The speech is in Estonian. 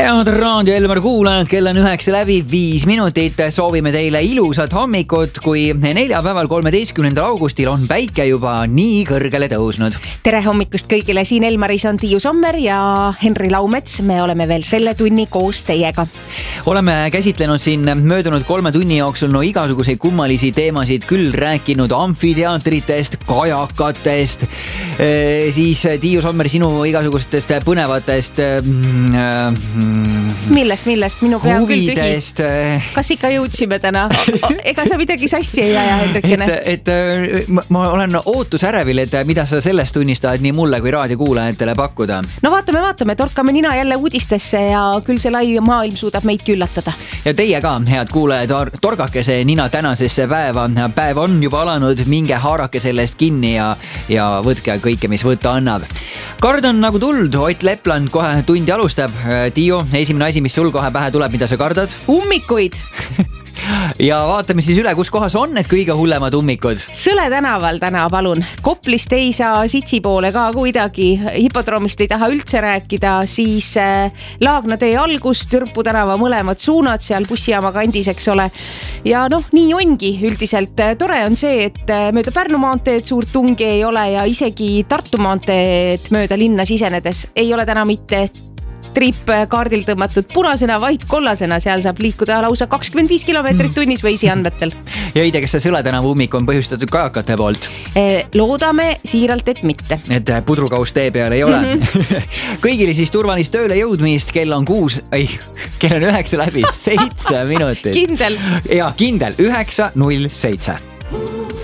Head Raadio Elmar kuulajad, kell on 9 läbi 5 minutit. Soovime teile ilusat hommikut, kui neljapäeval 13. augustil on päike juba nii kõrgele tõusnud. Tere hommikust kõigile, siin Elmaris on Tiiu Sommer ja Henri Laumets. Me oleme veel selle tunni koos teiega. Oleme käsitlenud siin möödunud 3 tunni jooksul igasuguseid kummalisi teemasid, küll rääkinud amfiteatritest, kajakatest, siis Tiiu Sommer sinu igasugustest põnevatest Millest? Minu pea huvidest. Küll tühi. Kas ikka jõudsime täna? Ega sa midagi sassi ei aja, Hendrikene? Ma olen ootusärevil, et mida sa sellest tunnistad nii mulle kui raadiokuulajatele pakkuda. No vaatame, torkame nina jälle uudistesse ja küll see lai maailm suudab meid küllatada. Ja teie ka, head kuulajad, torgake see nina tänasesse päeva. Päev on juba alanud, minge haarake sellest kinni ja võtke kõike, mis võtta annab. Kard on nagu tuld, Ott Lepland kohe tundi alustab. Tiiu, esimene asi, mis sul kohe pähe tuleb, mida sa kardad? Ummikuid! Ja vaatame siis üle, kus kohas on need kõige hullemad ummikud. Sõle tänaval täna, palun. Koplist ei saa Sitsi poole ka kuidagi. Hipodroomist ei taha üldse rääkida. Siis Laagna tee algus, Türpu tänava mõlemad suunad seal bussijaama kandis, eks ole. Ja nii ongi üldiselt. Tore on see, et mööda Pärnu maanteed suurt tungi ei ole ja isegi Tartu maanteed mööda linna sisenedes ei ole täna mitte tripp kaardil tõmmatud punasena, vaid kollasena. Seal saab liikuda lausa 25 kilomeetrit tunnis Waze'i andmetel. Ja ei tea, kas see Sõle tänava ummik on põhjustatud kajakate poolt? Loodame siiralt, et mitte. Et pudrukaus tee peal ei ole. Kõigile siis turvalist tööle jõudmist. Kell on 9 läbi 7 minutit. Kindel. Ja kindel 9:07.